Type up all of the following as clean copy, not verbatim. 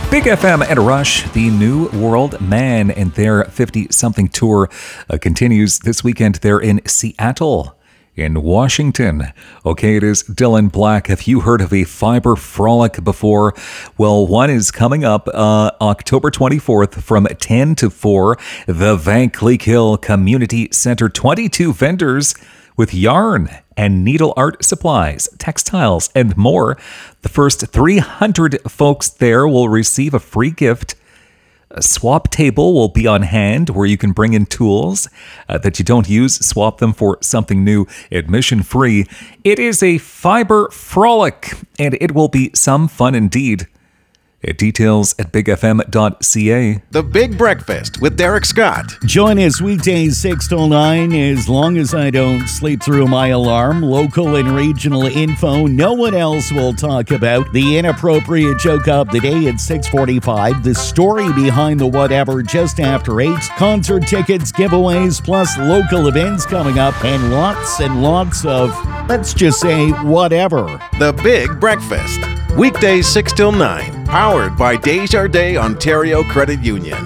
Big FM and Rush, the New World Man, and their 50-something tour continues this weekend. They're in Seattle, in Washington. Okay, it is Dylan Black. Have you heard of a fiber frolic before? Well, one is coming up October 24th from 10 to 4. The Van Cleek Hill Community Center. 22 vendors with yarn and needle art supplies, textiles, and more. The first 300 folks there will receive a free gift. A swap table will be on hand where you can bring in tools that you don't use, swap them for something new, admission free. It is a fiber frolic, and it will be some fun indeed. Details at bigfm.ca. The Big Breakfast with Derek Scott. Join us weekdays 6 till 9 as long as I don't sleep through my alarm. Local and regional info no one else will talk about. The inappropriate joke of the day at 6:45. The story behind the whatever just after 8. Concert tickets, giveaways, plus local events coming up. And lots of, let's just say, whatever. The Big Breakfast. Weekdays 6 till 9. Powered by Desjardins Ontario Credit Union.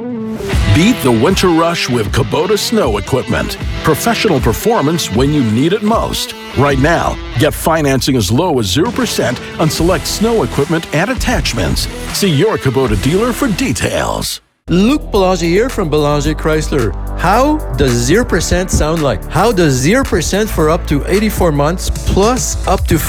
Beat the winter rush with Kubota snow equipment. Professional performance when you need it most. Right now, get financing as low as 0% on select snow equipment and attachments. See your Kubota dealer for details. Luc Belanger here from Belanger Chrysler. How does 0% sound like? How does 0% for up to 84 months plus up to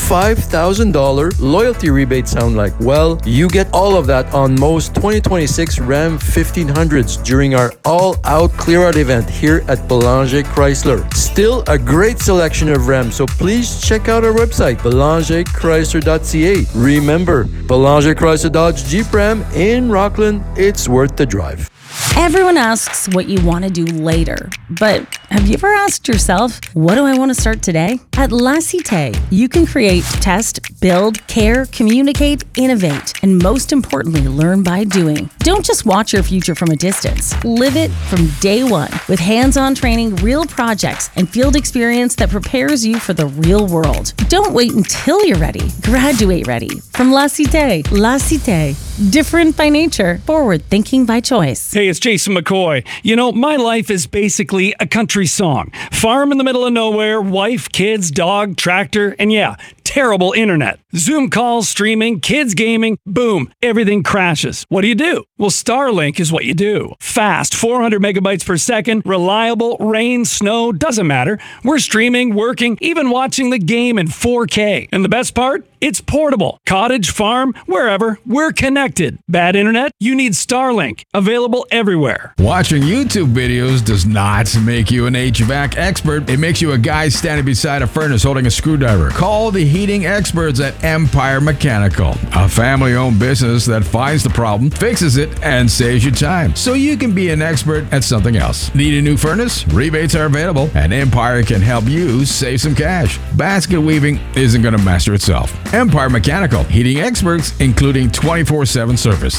$5,000 loyalty rebate sound like? Well, you get all of that on most 2026 Ram 1500s during our all-out clear-out event here at Belanger Chrysler. Still a great selection of Rams, so please check out our website, belangerchrysler.ca. Remember, Belanger Chrysler Dodge Jeep Ram in Rockland, it's worth the drive. Everyone asks what you want to do later, but have you ever asked yourself, what do I want to start today? At La Cité, you can create, test, build, care, communicate, innovate, and most importantly, learn by doing. Don't just watch your future from a distance. Live it from day one with hands-on training, real projects, and field experience that prepares you for the real world. Don't wait until you're ready. Graduate ready. From La Cité. La Cité. Different by nature, forward thinking by choice. Hey, it's Jason McCoy. You know, my life is basically a country song. Farm in the middle of nowhere, wife, kids, dog, tractor, and yeah, terrible internet. Zoom calls, streaming, kids gaming, boom, everything crashes. What do? Well, Starlink is what you do. Fast, 400 megabytes per second, reliable, rain, snow, doesn't matter. We're streaming, working, even watching the game in 4K. And the best part? It's portable. Cottage, farm, wherever, we're connected. Bad internet? You need Starlink. Available everywhere. Watching YouTube videos does not make you an HVAC expert. It makes you a guy standing beside a furnace holding a screwdriver. Call the heating experts at Empire Mechanical, a family-owned business that finds the problem, fixes it, and saves you time, so you can be an expert at something else. Need a new furnace? Rebates are available, and Empire can help you save some cash. Basket weaving isn't going to master itself. Empire Mechanical, heating experts, including 24/7 service.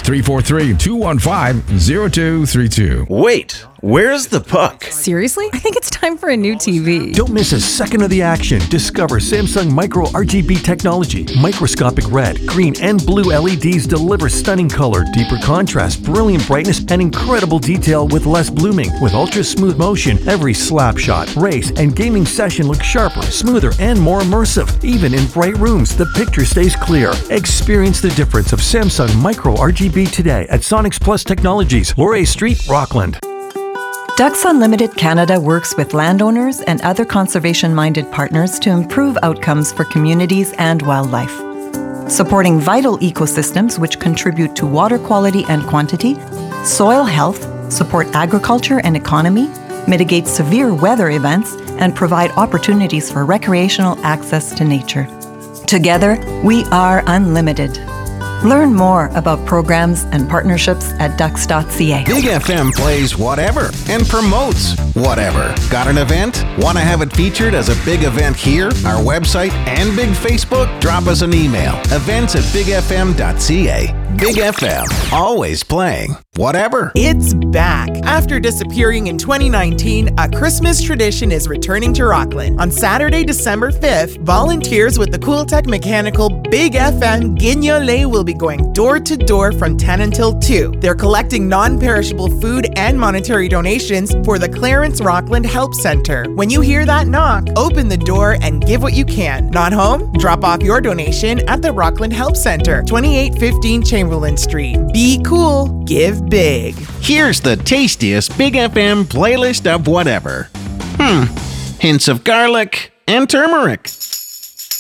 343-215-0232. Wait, where's the puck? Seriously? I think it's time for a new TV. Don't miss a second of the action. Discover Samsung Micro RGB technology. Microscopic red, green, and blue LEDs deliver stunning color, deeper contrast, brilliant brightness, and incredible detail with less blooming. With ultra smooth motion, every slap shot, race, and gaming session looks sharper, smoother, and more immersive. Even in bright rooms, the picture stays clear. Experience the difference of Samsung Micro RGB today at Sonics Plus Technologies, Laurier Street, Rockland. Ducks Unlimited Canada works with landowners and other conservation-minded partners to improve outcomes for communities and wildlife. Supporting vital ecosystems which contribute to water quality and quantity, soil health, support agriculture and economy, mitigate severe weather events, and provide opportunities for recreational access to nature. Together, we are unlimited. Learn more about programs and partnerships at ducks.ca. Big FM plays whatever and promotes whatever. Got an event? Want to have it featured as a big event here, our website, and big Facebook? Drop us an email. events@bigfm.ca. Big FM, always playing whatever. It's back. After disappearing in 2019, a Christmas tradition is returning to Rockland. On Saturday, December 5th, volunteers with the Cooltech Mechanical Big FM Guignolé will be going door to door from 10 until 2. They're collecting non-perishable food and monetary donations for the Clarence Rockland Help Center. When you hear that knock, open the door and give what you can. Not home? Drop off your donation at the Rockland Help Center, 2815 Chamberlain Street. Be cool, give big. Here's the tastiest Big FM playlist of whatever. Hints of garlic and turmeric.